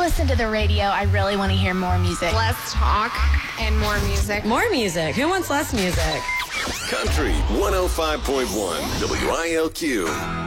listen to the radio, I really want to hear more music. Less talk and more music. More music. Who wants less music? Country 105.1 WILQ.